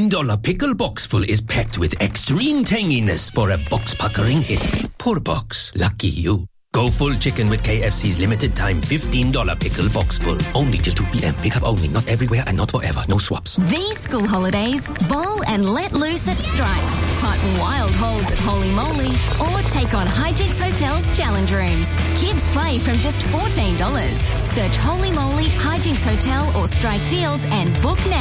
$15 pickle box full is packed with extreme tanginess for a box-puckering hit. Poor box. Lucky you. Go full chicken with KFC's limited time $15 pickle box full. Only till 2 p.m. Pick up only. Not everywhere and not forever. No swaps. These school holidays, bowl and let loose at Stripe. Putt wild holes at Holy Moly or take on Hijinks Hotel's challenge rooms. Kids play from just $14. Search Holy Moly, Hijinks Hotel or Strike Deals and book now.